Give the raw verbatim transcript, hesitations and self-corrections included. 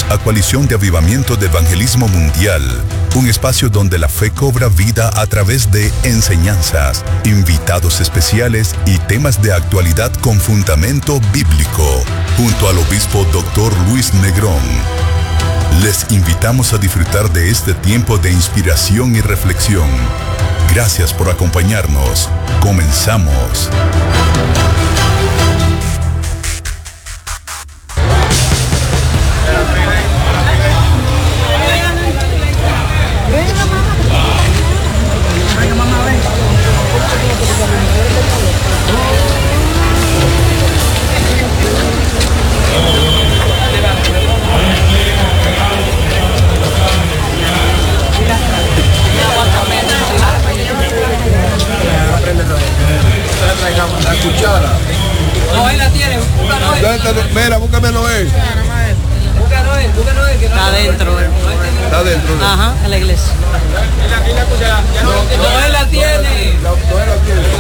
a Coalición de Avivamiento de Evangelismo Mundial, un espacio donde la fe cobra vida a través de enseñanzas, invitados especiales y temas de actualidad con fundamento bíblico, junto al obispo doctor Luis Negrón. Les invitamos a disfrutar de este tiempo de inspiración y reflexión. Gracias por acompañarnos. Comenzamos. La cuchara. No, él la tiene. Búscalo él. Mira, búscamelo él. Búscalo él, búscalo él. Está adentro. Está dentro. Ajá, en la iglesia. No, él la tiene. No, él la tiene.